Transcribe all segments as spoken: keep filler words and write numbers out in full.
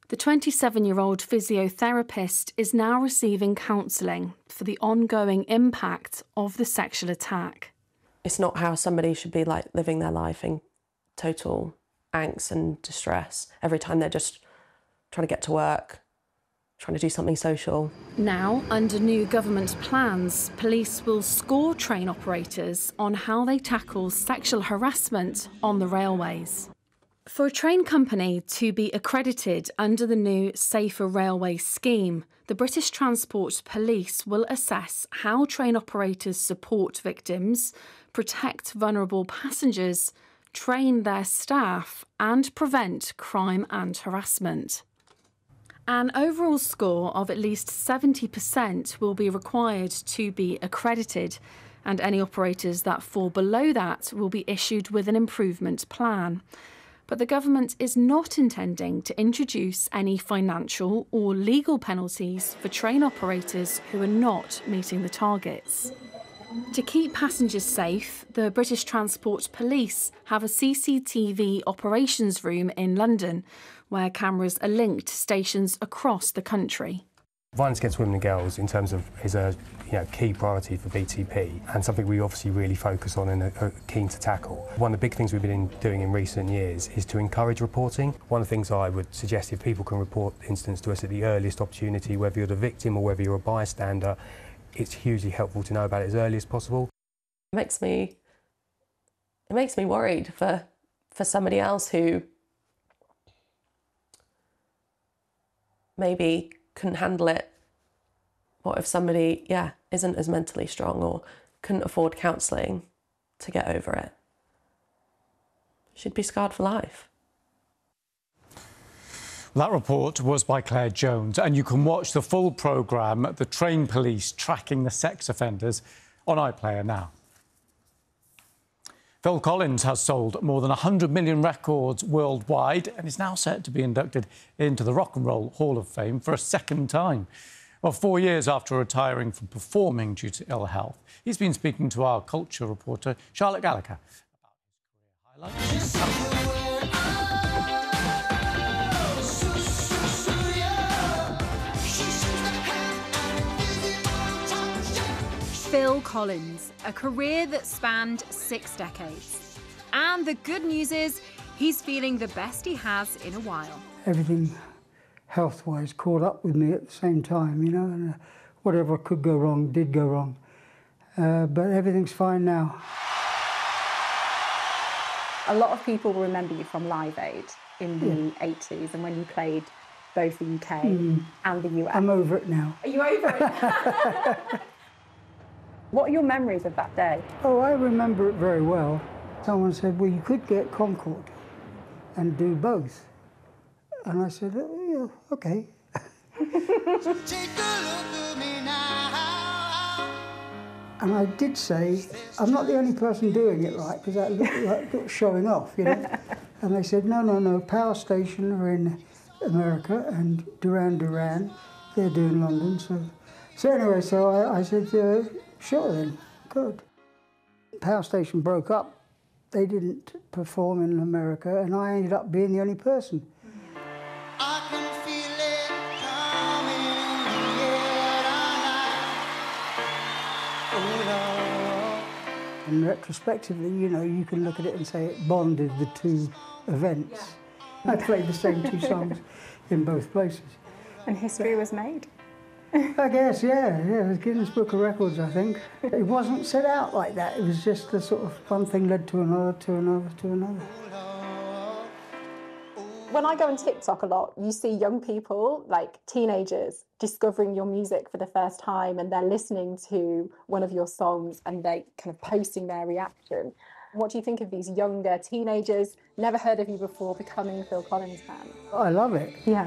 The twenty-seven-year-old physiotherapist is now receiving counselling for the ongoing impact of the sexual attack. It's not how somebody should be like living their life in total angst and distress every time they're just trying to get to work, trying to do something social. Now, under new government plans, police will score train operators on how they tackle sexual harassment on the railways. For a train company to be accredited under the new Safer Railway scheme, the British Transport Police will assess how train operators support victims, protect vulnerable passengers, train their staff and prevent crime and harassment. An overall score of at least seventy percent will be required to be accredited, and any operators that fall below that will be issued with an improvement plan. But the government is not intending to introduce any financial or legal penalties for train operators who are not meeting the targets. To keep passengers safe, the British Transport Police have a C C T V operations room in London, where cameras are linked to stations across the country. Violence against women and girls, in terms of, is a you know, key priority for B T P and something we obviously really focus on and are keen to tackle. One of the big things we've been doing in recent years is to encourage reporting. One of the things I would suggest, if people can report incidents to us at the earliest opportunity, whether you're the victim or whether you're a bystander, it's hugely helpful to know about it as early as possible. It makes me, it makes me worried for, for somebody else who maybe couldn't handle it. What if somebody, yeah, isn't as mentally strong or couldn't afford counselling to get over it? She'd be scarred for life. That report was by Claire Jones, and you can watch the full programme, The Train Police Tracking the Sex Offenders, on iPlayer now. Phil Collins has sold more than one hundred million records worldwide and is now set to be inducted into the Rock and Roll Hall of Fame for a second time. Well, four years after retiring from performing due to ill health, he's been speaking to our culture reporter, Charlotte Gallagher, about his career highlights. Phil Collins, a career that spanned six decades. And the good news is he's feeling the best he has in a while. Everything health-wise caught up with me at the same time, you know, and uh, whatever could go wrong did go wrong. Uh, but everything's fine now. A lot of people will remember you from Live Aid in the yeah. eighties and when you played both the U K mm. and the U S. I'm over it now. Are you over it? What are your memories of that day? Oh, I remember it very well. Someone said, well, you could get Concorde and do both. And I said, oh, yeah, OK. And I did say, I'm not the only person doing it right, because that looked like looked showing off, you know. And they said, no, no, no, Power Station are in America and Duran Duran, they're doing London. So, so anyway, so I, I said, uh, sure then, good. Power Station broke up. They didn't perform in America, and I ended up being the only person. I can feel it coming, and retrospectively, you know, you can look at it and say it bonded the two events. Yeah. I played the same two songs in both places. And history was made. I guess, yeah, yeah, it was Guinness Book of Records, I think. It wasn't set out like that. It was just a sort of one thing led to another, to another, to another. When I go on TikTok a lot, you see young people, like teenagers, discovering your music for the first time, and they're listening to one of your songs and they kind of posting their reaction. What do you think of these younger teenagers, never heard of you before, becoming Phil Collins fans? I love it. Yeah.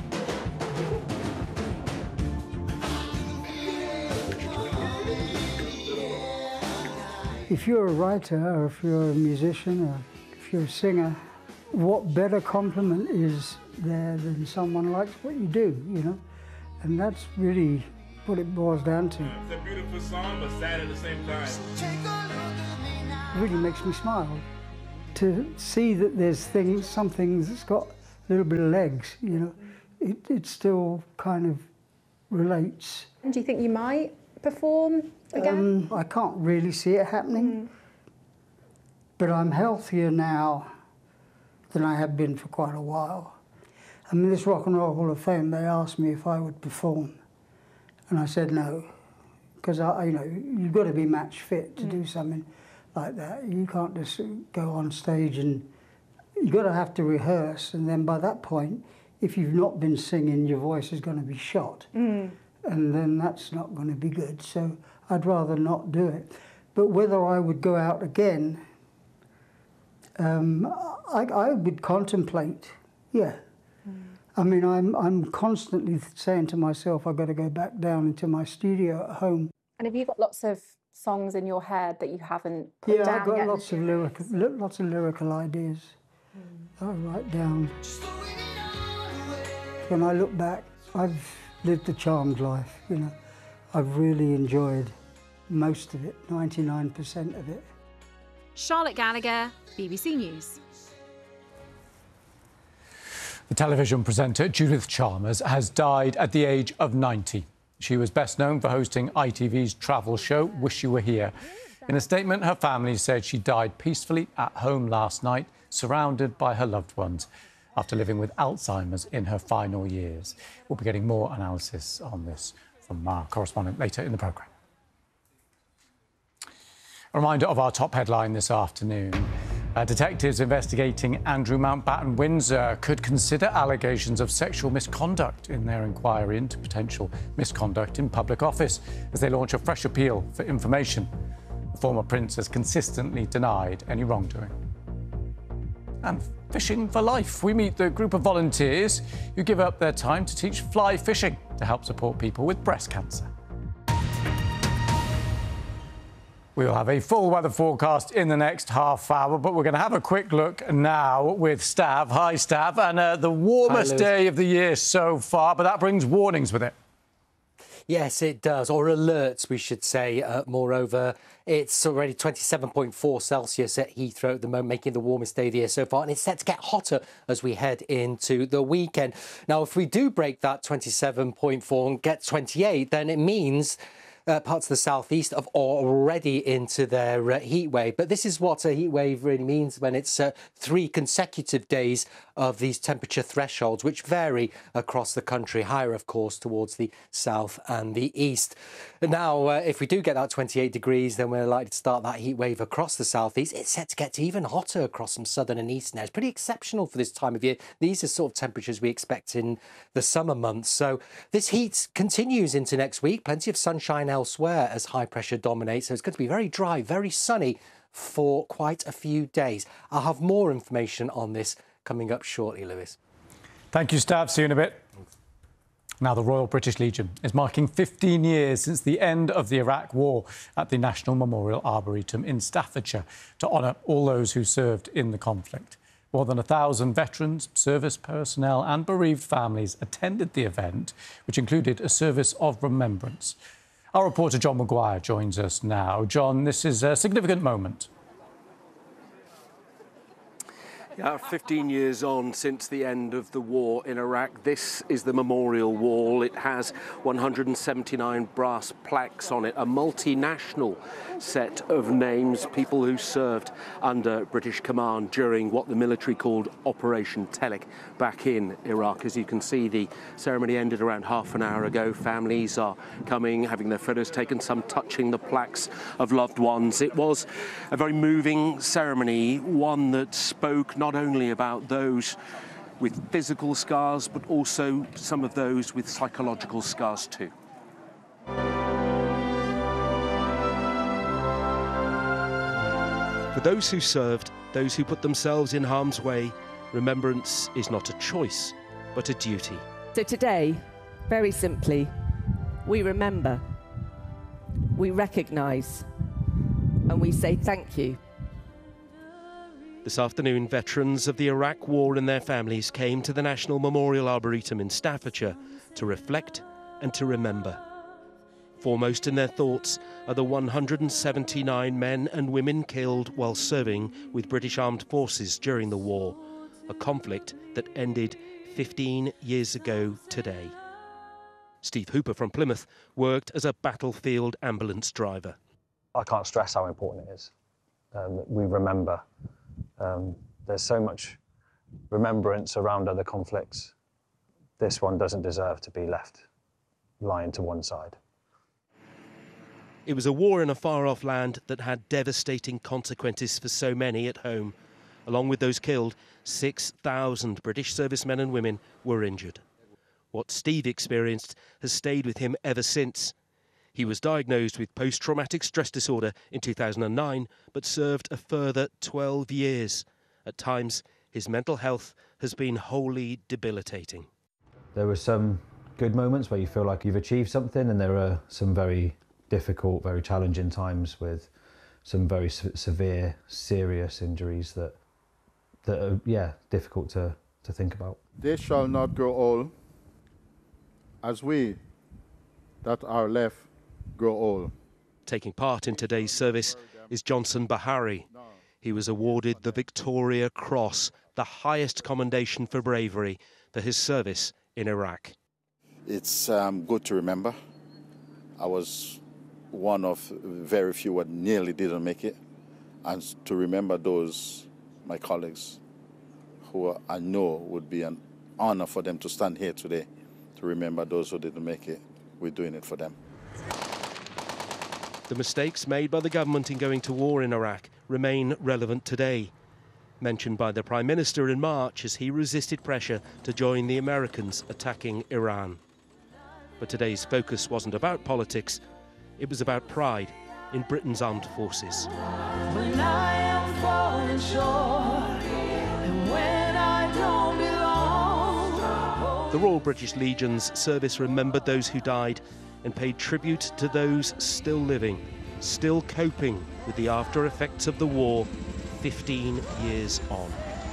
If you're a writer, or if you're a musician, or if you're a singer, what better compliment is there than someone likes what you do, you know? And that's really what it boils down to. It's a beautiful song, but sad at the same time. It really makes me smile to see that there's things, some things that's got a little bit of legs, you know, it, it still kind of relates. And do you think you might perform again? Um, I can't really see it happening, mm. but I'm healthier now than I have been for quite a while. I mean, this Rock and Roll Hall of Fame, they asked me if I would perform, and I said no, because I, you know, you've got to be match fit to mm. do something like that. You can't just go on stage, and you've got to have to rehearse, and then by that point, if you've not been singing, your voice is going to be shot, mm. and then that's not going to be good. So I'd rather not do it. But whether I would go out again, um, I, I would contemplate, yeah. I mean, I'm, I'm constantly saying to myself, I've got to go back down into my studio at home. And have you got lots of songs in your head that you haven't put yeah, down Yeah, I've got yet? lots of, lyric, lots of lyrical ideas mm. I write down. When I look back, I've lived a charmed life, you know. I've really enjoyed most of it, ninety-nine percent of it. Charlotte Gallagher, B B C News. The television presenter Judith Chalmers has died at the age of ninety. She was best known for hosting I T V's travel show, Wish You Were Here. In a statement, her family said she died peacefully at home last night, surrounded by her loved ones, after living with Alzheimer's in her final years. We'll be getting more analysis on this from our correspondent later in the programme. A reminder of our top headline this afternoon. Uh, detectives investigating Andrew Mountbatten Windsor could consider allegations of sexual misconduct in their inquiry into potential misconduct in public office as they launch a fresh appeal for information. The former prince has consistently denied any wrongdoing. And Fishing for Life. We meet the group of volunteers who give up their time to teach fly fishing to help support people with breast cancer. We'll have a full weather forecast in the next half hour, but we're going to have a quick look now with Stav. Hi, Stav. And uh, the warmest Hi, day of the year so far, but that brings warnings with it. Yes, it does, or alerts, we should say. Uh, moreover, it's already twenty-seven point four Celsius at Heathrow at the moment, making the warmest day of the year so far, and it's set to get hotter as we head into the weekend. Now, if we do break that twenty-seven point four and get twenty-eight, then it means Uh, parts of the southeast are already into their uh, heat wave. But this is what a heat wave really means when it's uh, three consecutive days of these temperature thresholds, which vary across the country, higher, of course, towards the south and the east. Now, uh, if we do get that twenty-eight degrees, then we're likely to start that heat wave across the southeast. It's set to get to even hotter across some southern and eastern areas. Pretty exceptional for this time of year. These are sort of temperatures we expect in the summer months. So this heat continues into next week. Plenty of sunshine elsewhere as high pressure dominates. So it's going to be very dry, very sunny for quite a few days. I'll have more information on this coming up shortly, Lewis. Thank you, Stav. See you in a bit. Now, the Royal British Legion is marking fifteen years since the end of the Iraq War at the National Memorial Arboretum in Staffordshire to honour all those who served in the conflict. More than a thousand veterans, service personnel and bereaved families attended the event, which included a service of remembrance. Our reporter John Maguire joins us now. John, this is a significant moment. Yeah, fifteen years on since the end of the war in Iraq. This is the memorial wall. It has one hundred seventy-nine brass plaques on it, a multinational set of names, people who served under British command during what the military called Operation Telek back in Iraq. As you can see, the ceremony ended around half an hour ago. Families are coming, having their photos taken, some touching the plaques of loved ones. It was a very moving ceremony, one that spoke not Not only about those with physical scars, but also some of those with psychological scars too. For those who served, those who put themselves in harm's way, remembrance is not a choice, but a duty. So today, very simply, we remember, we recognise, and we say thank you. This afternoon, veterans of the Iraq War and their families came to the National Memorial Arboretum in Staffordshire to reflect and to remember. Foremost in their thoughts are the one hundred seventy-nine men and women killed while serving with British Armed Forces during the war, a conflict that ended fifteen years ago today. Steve Hooper from Plymouth worked as a battlefield ambulance driver. I can't stress how important it is um, that we remember. Um, there's so much remembrance around other conflicts. This one doesn't deserve to be left lying to one side. It was a war in a far-off land that had devastating consequences for so many at home. Along with those killed, six thousand British servicemen and women were injured. What Steve experienced has stayed with him ever since. He was diagnosed with post-traumatic stress disorder in two thousand nine, but served a further twelve years. At times, his mental health has been wholly debilitating. There were some good moments where you feel like you've achieved something, and there are some very difficult, very challenging times with some very se severe, serious injuries that that are, yeah, difficult to, to think about. They shall not grow old as we that are left grow old. Taking part in today's service is Johnson Bahari. He was awarded the Victoria Cross, the highest commendation for bravery, for his service in Iraq. It's um, good to remember. I was one of very few that nearly didn't make it, and to remember those, my colleagues, who I know would be an honor for them to stand here today, to remember those who didn't make it. We're doing it for them. The mistakes made by the government in going to war in Iraq remain relevant today. Mentioned by the Prime Minister in March as he resisted pressure to join the Americans attacking Iran. But today's focus wasn't about politics, it was about pride in Britain's armed forces. When I am falling short, and when I don't belong. The Royal British Legion's service remembered those who died and paid tribute to those still living, still coping with the after effects of the war fifteen years on.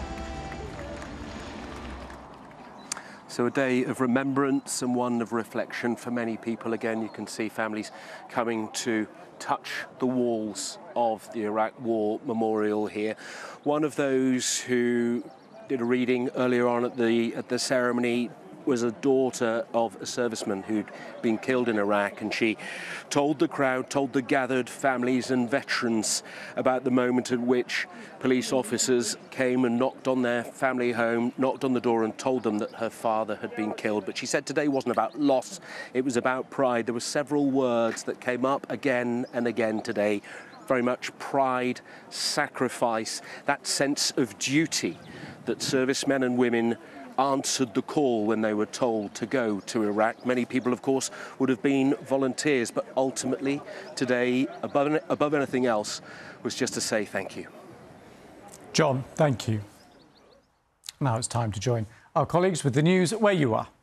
So a day of remembrance and one of reflection for many people. Again, you can see families coming to touch the walls of the Iraq War Memorial here. One of those who did a reading earlier on at the at the ceremony was a daughter of a serviceman who'd been killed in Iraq, and she told the crowd, told the gathered families and veterans about the moment at which police officers came and knocked on their family home, knocked on the door and told them that her father had been killed. But she said today wasn't about loss, it was about pride. There were several words that came up again and again today. Very much pride, sacrifice, that sense of duty that servicemen and women answered the call when they were told to go to Iraq. Many people, of course, would have been volunteers, but ultimately today, above, above anything else, was just to say thank you. John, thank you. Now it's time to join our colleagues with the news where you are.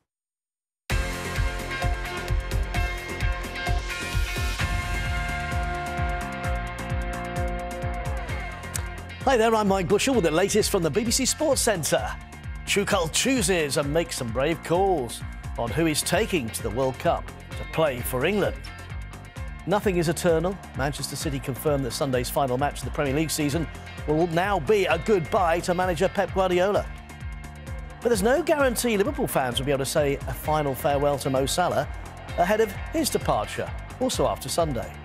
Hi there, I'm Mike Bushell with the latest from the B B C Sports Centre. Tuchel chooses and makes some brave calls on who he's taking to the World Cup to play for England. Nothing is eternal. Manchester City confirmed that Sunday's final match of the Premier League season will now be a goodbye to manager Pep Guardiola. But there's no guarantee Liverpool fans will be able to say a final farewell to Mo Salah ahead of his departure, also after Sunday.